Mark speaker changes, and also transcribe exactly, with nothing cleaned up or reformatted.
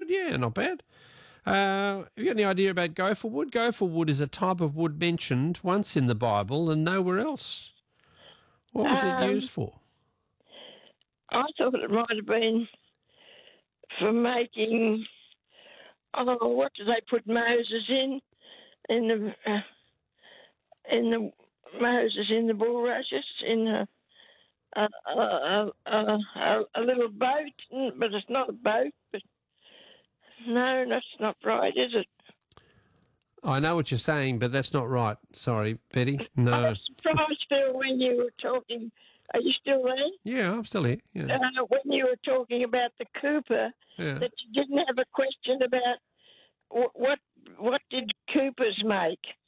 Speaker 1: But yeah, not bad. Uh, have you got any idea about gopher wood? Gopher wood is a type of wood mentioned once in the Bible and nowhere else. What was
Speaker 2: Um,
Speaker 1: it used for?
Speaker 2: I thought it might have been for making. Oh, what do they put Moses in? In the uh, in the Moses in the bulrushes in the. A, a, a, a, a little boat, but it's not a boat. But no, that's not right, is it?
Speaker 1: I know what you're saying, but that's not right. Sorry, Betty. No.
Speaker 2: I was surprised, Phil, when you were talking. Are you still there?
Speaker 1: Yeah, I'm still here. Yeah.
Speaker 2: Uh, when you were talking about the Cooper,
Speaker 1: Yeah.
Speaker 2: that you didn't have a question about what what, what did Coopers make?